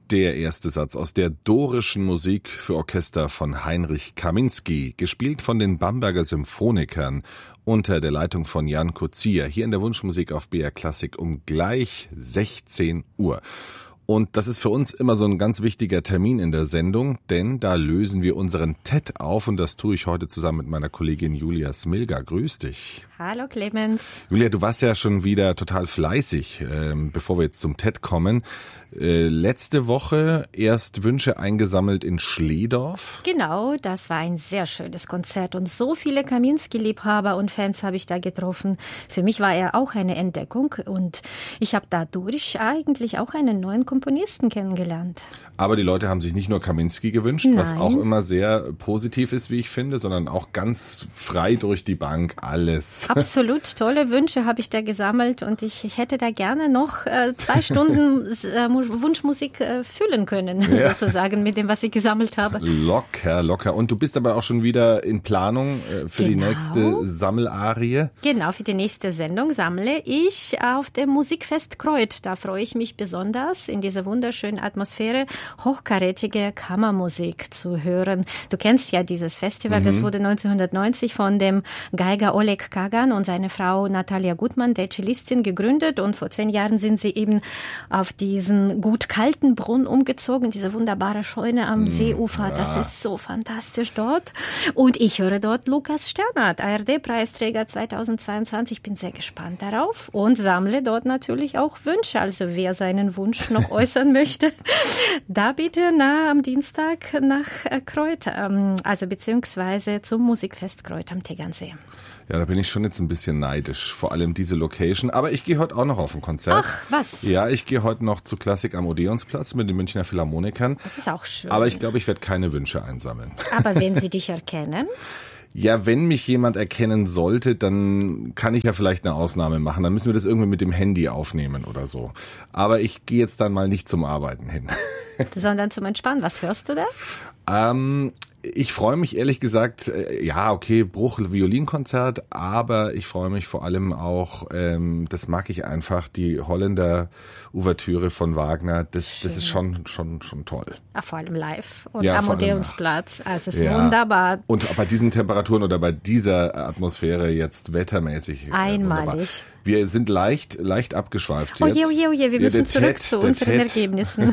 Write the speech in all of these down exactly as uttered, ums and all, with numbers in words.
Der erste Satz aus der dorischen Musik für Orchester von Heinrich Kaminski, gespielt von den Bamberger Symphonikern unter der Leitung von Jan Kozier, hier in der Wunschmusik auf B R Klassik um gleich sechzehn Uhr. Und das ist für uns immer so ein ganz wichtiger Termin in der Sendung, denn da lösen wir unseren T E D auf und das tue ich heute zusammen mit meiner Kollegin Julia Smilga. Grüß dich. Hallo Clemens. Julia, du warst ja schon wieder total fleißig, ähm, bevor wir jetzt zum T E D kommen. Äh, letzte Woche erst Wünsche eingesammelt in Schlehdorf. Genau, das war ein sehr schönes Konzert und so viele Kaminski-Liebhaber und Fans habe ich da getroffen. Für mich war er auch eine Entdeckung und ich habe dadurch eigentlich auch einen neuen Komponisten kennengelernt. Aber die Leute haben sich nicht nur Kaminski gewünscht, Nein. was auch immer sehr positiv ist, wie ich finde, sondern auch ganz frei durch die Bank alles. Absolut tolle Wünsche habe ich da gesammelt und ich, ich hätte da gerne noch äh, zwei Stunden äh, Wunschmusik äh, füllen können, ja. sozusagen, mit dem, was ich gesammelt habe. Locker, locker. Und du bist aber auch schon wieder in Planung äh, für genau. die nächste Sammelarie? Genau, für die nächste Sendung sammle ich auf dem Musikfest Kreuth. Da freue ich mich besonders, in dieser wunderschönen Atmosphäre hochkarätige Kammermusik zu hören. Du kennst ja dieses Festival, mhm. das wurde neunzehnhundertneunzig von dem Geiger Oleg Kagan und seine Frau Natalia Gutmann, der Cellistin, gegründet. Und vor zehn Jahren sind sie eben auf diesen Gut Kaltenbrunn umgezogen, diese wunderbare Scheune am mm, Seeufer. Ja. Das ist so fantastisch dort. Und ich höre dort Lukas Sternert, A R D-Preisträger zweitausendzweiundzwanzig. Ich bin sehr gespannt darauf und sammle dort natürlich auch Wünsche. Also wer seinen Wunsch noch äußern möchte, da bitte nah am Dienstag nach Kreuth, also beziehungsweise zum Musikfest Kreuth am Tegernsee. Ja, da bin ich schon jetzt ein bisschen neidisch, vor allem diese Location. Aber ich gehe heute auch noch auf ein Konzert. Ach, was? Ja, ich gehe heute noch zu Klassik am Odeonsplatz mit den Münchner Philharmonikern. Das ist auch schön. Aber ich glaube, ich werde keine Wünsche einsammeln. Aber wenn Sie dich erkennen? Ja, wenn mich jemand erkennen sollte, dann kann ich ja vielleicht eine Ausnahme machen. Dann müssen wir das irgendwie mit dem Handy aufnehmen oder so. Aber ich gehe jetzt dann mal nicht zum Arbeiten hin. Sondern zum Entspannen. Was hörst du da? Ähm, ich freue mich ehrlich gesagt, äh, ja, okay, Bruch, Violinkonzert, aber ich freue mich vor allem auch, ähm, das mag ich einfach, die Holländer Ouvertüre von Wagner, das, das ist schon, schon, schon toll. Ja, vor allem live und ja, am Odeonsplatz, also es ist ja. wunderbar. Und bei diesen Temperaturen oder bei dieser Atmosphäre jetzt wettermäßig. Einmalig. Wunderbar. Wir sind leicht, leicht abgeschweift oh jetzt. je, oh je, oh je, wir ja, müssen zurück Ted, zu unseren Ted. Ergebnissen.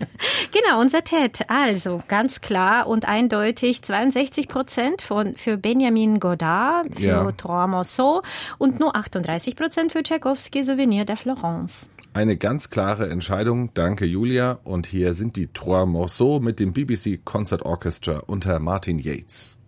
Genau, unser T E D. Also, ganz klar und eindeutig zweiundsechzig Prozent von, für Benjamin Godard, für ja. Trois Morceaux und nur achtunddreißig Prozent für Tchaikovsky Souvenir de Florence. Eine ganz klare Entscheidung. Danke, Julia. Und hier sind die Trois Morceaux mit dem B B C Concert Orchestra unter Martin Yates.